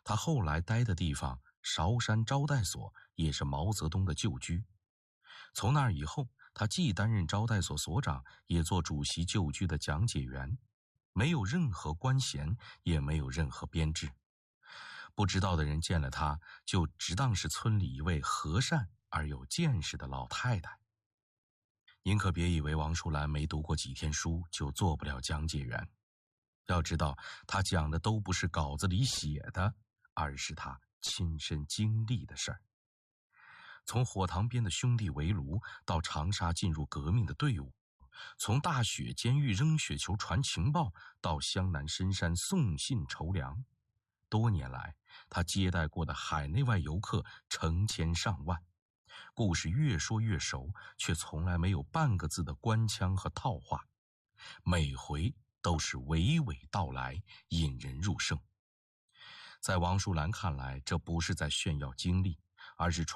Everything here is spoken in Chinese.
他后来待的地方韶山招待所也是毛泽东的旧居。从那以后，他既担任招待所所长，也做主席旧居的讲解员，没有任何官衔，也没有任何编制。不知道的人见了他，就只当是村里一位和善而有见识的老太太。您可别以为王淑兰没读过几天书就做不了讲解员，要知道他讲的都不是稿子里写的，而是他亲身经历的事儿。从火塘边的兄弟围炉，到长沙进入革命的队伍，从大雪监狱扔雪球传情报，到湘南深山送信筹粮，多年来他接待过的海内外游客成千上万，故事越说越熟，却从来没有半个字的官腔和套话，每回都是娓娓道来，引人入胜。在王淑兰看来，这不是在炫耀经历，而是传